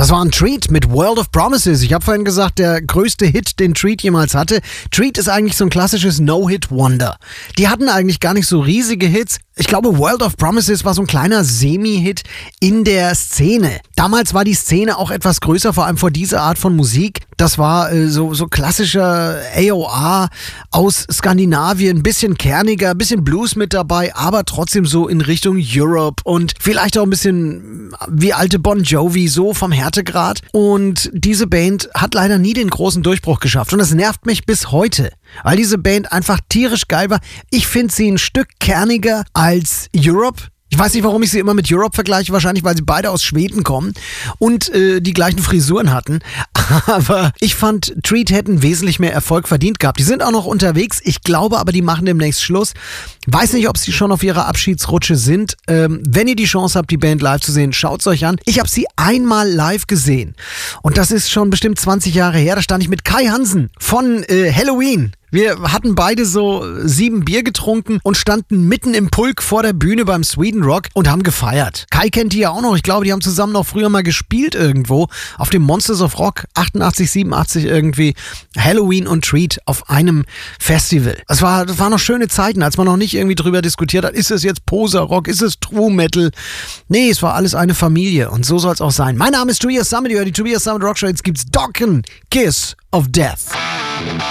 Das war ein Treat mit World of Promises. Ich habe vorhin gesagt, der größte Hit, den Treat jemals hatte. Treat ist eigentlich so ein klassisches No-Hit-Wonder. Die hatten eigentlich gar nicht so riesige Hits. Ich glaube, World of Promises war so ein kleiner Semi-Hit in der Szene. Damals war die Szene auch etwas größer, vor allem vor dieser Art von Musik. Das war so klassischer AOR aus Skandinavien, ein bisschen kerniger, ein bisschen Blues mit dabei, aber trotzdem so in Richtung Europe und vielleicht auch ein bisschen wie alte Bon Jovi, so vom Härtegrad. Und diese Band hat leider nie den großen Durchbruch geschafft und das nervt mich bis heute, weil diese Band einfach tierisch geil war. Ich finde sie ein Stück kerniger als Europe. Ich weiß nicht, warum ich sie immer mit Europe vergleiche, wahrscheinlich, weil sie beide aus Schweden kommen und die gleichen Frisuren hatten. Aber ich fand, Treat hätten wesentlich mehr Erfolg verdient gehabt. Die sind auch noch unterwegs, ich glaube aber, die machen demnächst Schluss. Weiß nicht, ob sie schon auf ihrer Abschiedsrutsche sind. Wenn ihr die Chance habt, die Band live zu sehen, schaut's euch an. Ich habe sie einmal live gesehen und das ist schon bestimmt 20 Jahre her. Da stand ich mit Kai Hansen von Halloween. Wir hatten beide so 7 Bier getrunken und standen mitten im Pulk vor der Bühne beim Sweden Rock und haben gefeiert. Kai kennt die ja auch noch. Ich glaube, die haben zusammen noch früher mal gespielt irgendwo auf dem Monsters of Rock 88, 87 irgendwie. Halloween und Treat auf einem Festival. Das waren noch schöne Zeiten, als man noch nicht irgendwie drüber diskutiert hat, ist es jetzt Poser-Rock, ist es True Metal? Nee, es war alles eine Familie und so soll es auch sein. Mein Name ist Tobias Sammet, ihr hört die Tobias Sammet Rock Show. Jetzt gibt's Dokken Kiss of Death.